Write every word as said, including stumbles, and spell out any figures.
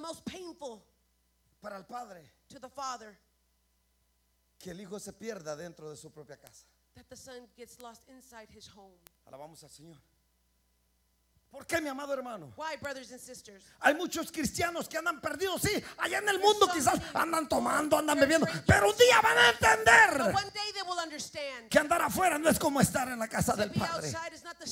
most painful para el padre to the father que el hijo se pierda dentro de su propia casa. that the son gets lost inside his home. Alabamos al Señor. ¿Por qué, mi amado hermano? Why, brothers and sisters? Hay muchos cristianos que andan perdidos, sí, allá en el mundo quizás andan tomando, andan bebiendo, pero un día van a But entender one day they will understand. que andar afuera no es como estar en la casa To del be Padre. outside is not the